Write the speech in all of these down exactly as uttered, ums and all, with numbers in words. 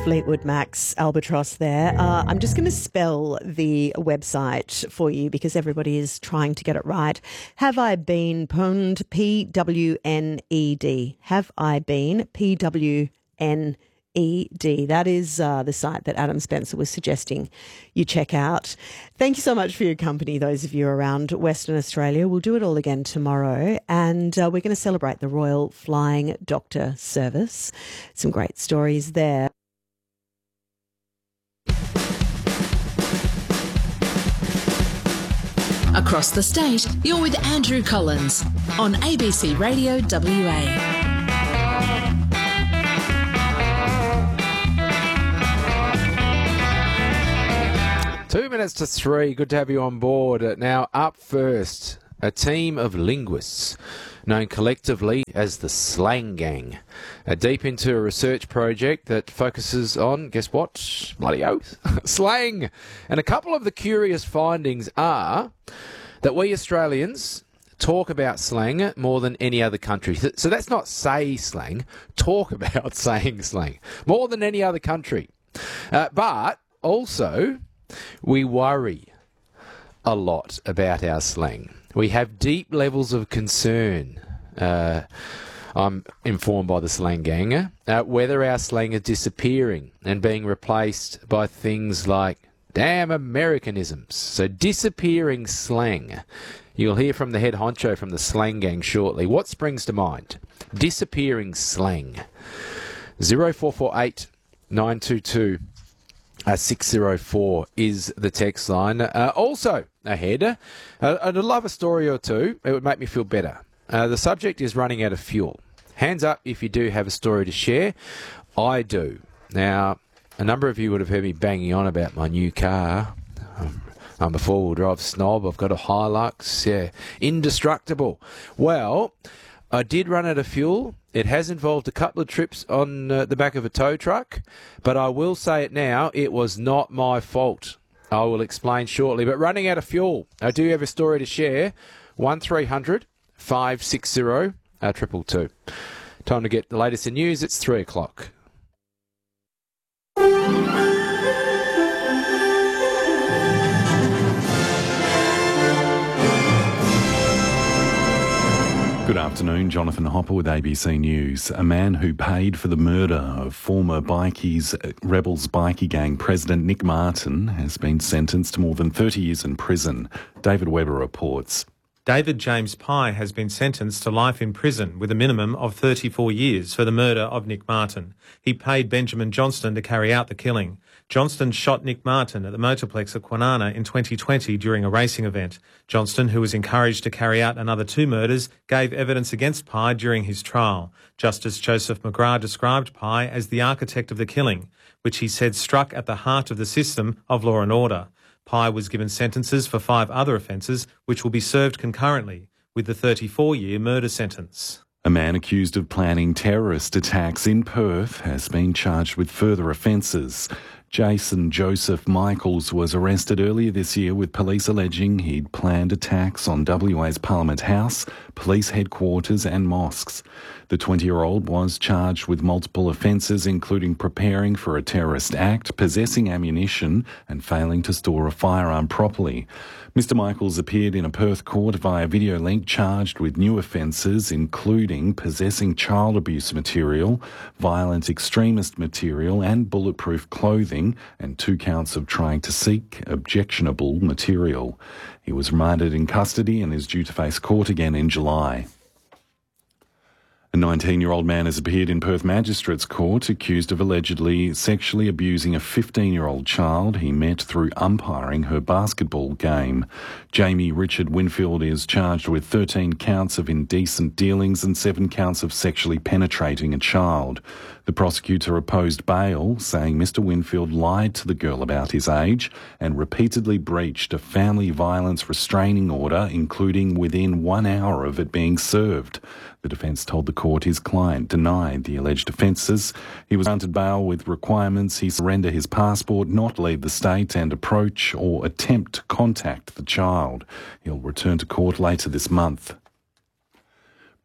Fleetwood Mac's Albatross there. Uh, I'm just going to spell the website for you because everybody is trying to get it right. Have I been pwned? P W N E D. Have I been? P W N E D. That is uh, the site that Adam Spencer was suggesting you check out. Thank you so much for your company, those of you around Western Australia. We'll do it all again tomorrow, and uh, we're going to celebrate the Royal Flying Doctor Service. Some great stories there. Across the state, you're with Andrew Collins on A B C Radio W A. Two minutes to three. Good to have you on board. Now, up first, a team of linguists known collectively as the Slang Gang are deep into a research project that focuses on, guess what? Bloody oath. Slang. And a couple of the curious findings are that we Australians talk about slang more than any other country. So that's not say slang, talk about saying slang more than any other country. Uh, but also, we worry a lot about our slang. We have deep levels of concern, uh, I'm informed by the Slang Gang, uh, whether our slang is disappearing and being replaced by things like damn Americanisms. So disappearing slang. You'll hear from the head honcho from the Slang Gang shortly. What springs to mind? Disappearing slang. zero four four eight nine two two Uh, six oh four is the text line. Uh, also ahead, uh, I'd love a story or two. It would make me feel better. Uh, the subject is running out of fuel. Hands up if you do have a story to share. I do. Now, a number of you would have heard me banging on about my new car. Um, I'm a four-wheel drive snob. I've got a Hilux. Yeah, indestructible. Well, I did run out of fuel. It has involved a couple of trips on uh, the back of a tow truck, but I will say it now, it was not my fault. I will explain shortly. But running out of fuel, I do have a story to share. one three hundred five six zero two two. Time to get the latest in news. It's three o'clock. Good afternoon, Jonathan Hopper with A B C News. A man who paid for the murder of former Bikies, Rebels bikie gang president Nick Martin has been sentenced to more than thirty years in prison. David Webber reports. David James Pye has been sentenced to life in prison with a minimum of thirty-four years for the murder of Nick Martin. He paid Benjamin Johnston to carry out the killing. Johnston shot Nick Martin at the Motorplex at Kwinana in twenty twenty during a racing event. Johnston, who was encouraged to carry out another two murders, gave evidence against Pye during his trial. Justice Joseph McGrath described Pye as the architect of the killing, which he said struck at the heart of the system of law and order. Pye was given sentences for five other offences, which will be served concurrently with the thirty-four-year murder sentence. A man accused of planning terrorist attacks in Perth has been charged with further offences. Jason Joseph Michaels was arrested earlier this year with police alleging he'd planned attacks on W A's Parliament House, police headquarters and mosques. The twenty-year-old was charged with multiple offences, including preparing for a terrorist act, possessing ammunition and failing to store a firearm properly. Mister Michaels appeared in a Perth court via video link, charged with new offences including possessing child abuse material, violent extremist material and bulletproof clothing, and two counts of trying to seek objectionable material. He was remanded in custody and is due to face court again in July. A nineteen-year-old man has appeared in Perth Magistrates Court accused of allegedly sexually abusing a fifteen-year-old child he met through umpiring her basketball game. Jamie Richard Winfield is charged with thirteen counts of indecent dealings and seven counts of sexually penetrating a child. The prosecutor opposed bail, saying Mister Winfield lied to the girl about his age and repeatedly breached a family violence restraining order, including within one hour of it being served. The defence told the court his client denied the alleged offences. He was granted bail with requirements he surrender his passport, not leave the state and approach or attempt to contact the child. He'll return to court later this month.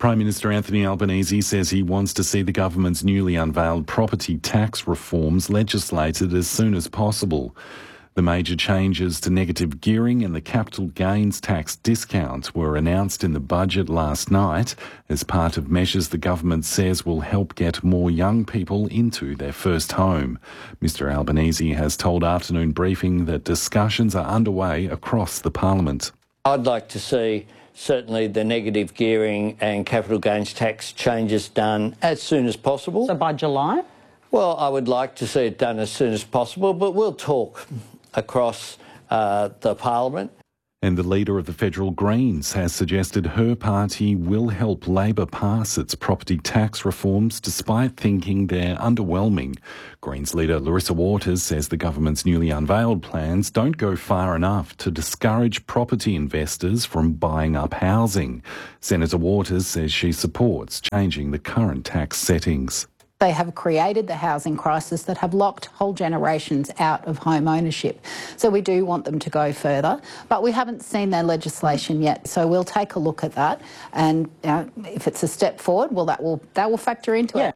Prime Minister Anthony Albanese says he wants to see the government's newly unveiled property tax reforms legislated as soon as possible. The major changes to negative gearing and the capital gains tax discount were announced in the budget last night as part of measures the government says will help get more young people into their first home. Mister Albanese has told Afternoon Briefing that discussions are underway across the Parliament. I'd like to see certainly the negative gearing and capital gains tax changes done as soon as possible. So by July? Well, I would like to see it done as soon as possible, but we'll talk across uh, the Parliament. And the leader of the Federal Greens has suggested her party will help Labor pass its property tax reforms despite thinking they're underwhelming. Greens leader Larissa Waters says the government's newly unveiled plans don't go far enough to discourage property investors from buying up housing. Senator Waters says she supports changing the current tax settings. They have created the housing crisis that have locked whole generations out of home ownership. So we do want them to go further, but we haven't seen their legislation yet. So we'll take a look at that, and you know, if it's a step forward, well, that will that will factor into Yeah. it.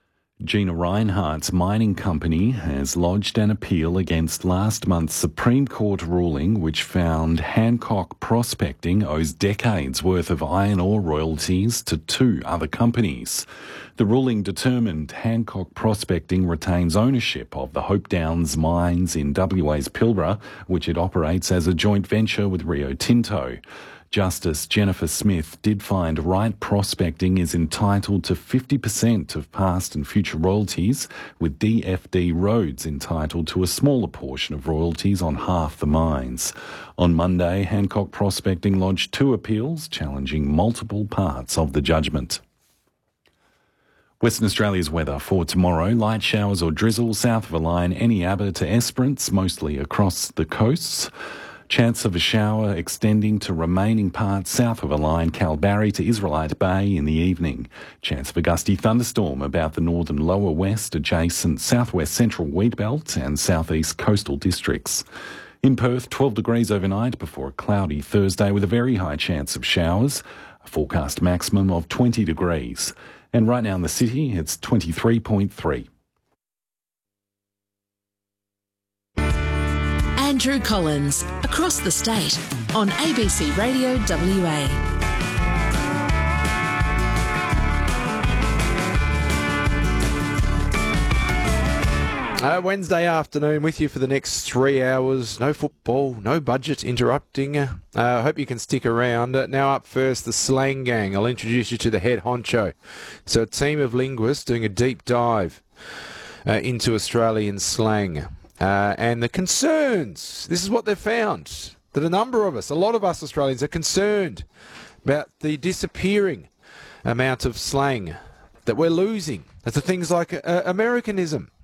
Gina Rinehart's mining company has lodged an appeal against last month's Supreme Court ruling which found Hancock Prospecting owes decades worth of iron ore royalties to two other companies. The ruling determined Hancock Prospecting retains ownership of the Hope Downs mines in W A's Pilbara, which it operates as a joint venture with Rio Tinto. Justice Jennifer Smith did find Wright Prospecting is entitled to fifty percent of past and future royalties, with D F D Roads entitled to a smaller portion of royalties on half the mines. On Monday, Hancock Prospecting lodged two appeals challenging multiple parts of the judgment. Western Australia's weather for tomorrow: light showers or drizzle south of a line, Eneabba to Esperance, mostly across the coasts. Chance of a shower extending to remaining parts south of a line, Kalbarri to Israelite Bay in the evening. Chance of a gusty thunderstorm about the northern lower west, adjacent southwest central wheatbelt and southeast coastal districts. In Perth, twelve degrees overnight before a cloudy Thursday with a very high chance of showers. A forecast maximum of twenty degrees. And right now in the city, it's twenty-three point three. Andrew Collins, across the state, on A B C Radio W A. Uh, Wednesday afternoon with you for the next three hours. No football, no budget interrupting. I uh, hope you can stick around. Uh, now up first, the Slang Gang. I'll introduce you to the head honcho. So a team of linguists doing a deep dive uh, into Australian slang. Uh, and the concerns. This is what they've found. That a number of us, a lot of us Australians, are concerned about the disappearing amount of slang that we're losing. That's the things like uh, Americanism.